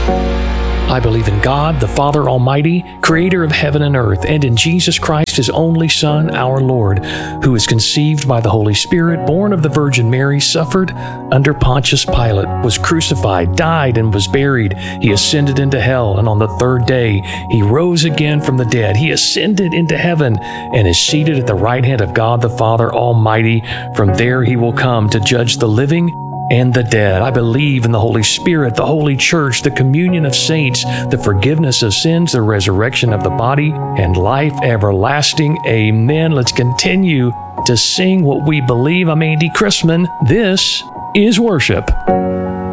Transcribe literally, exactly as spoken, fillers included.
I believe in God, the Father Almighty, creator of heaven and earth, and in Jesus Christ, his only Son, our Lord, who was conceived by the Holy Spirit, born of the Virgin Mary, suffered under Pontius Pilate, was crucified, died, and was buried. He ascended into hell, and on the third day he rose again from the dead. He ascended into heaven and is seated at the right hand of God the Father Almighty. From there he will come to judge the living and the dead. I believe in the Holy Spirit, the Holy Church, the communion of saints, the forgiveness of sins, the resurrection of the body, and life everlasting. Amen. Let's continue to sing what we believe. I'm Andy Chrisman. This is worship.